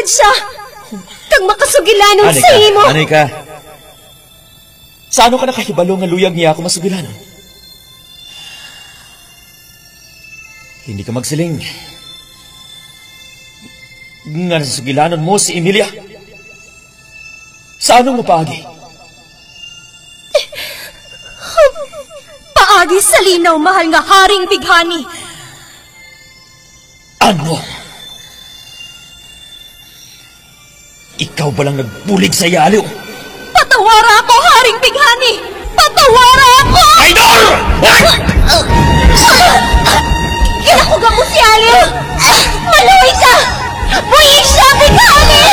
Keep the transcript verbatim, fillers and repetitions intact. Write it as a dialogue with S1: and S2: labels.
S1: gud siya. Kang makasugilanon
S2: Anay
S1: sa
S2: ka,
S1: imo.
S2: anay ka. Sa ano ka nakahibalo nga luyag niya ako masugilanon? Hindi ka magsiling. Nga nasugilanon mo si Emilia. Sa anong mapaagi?
S1: Paagi sa linaw, mahal nga haring bighani.
S2: Ano? Ikaw ba lang nagbulig sa yaliw?
S1: Patawara ako, haring bighani! Patawara ako!
S2: Idol!
S1: Kinakuga mo si Aliw! Maluwi siya! Buhay siya, bighani!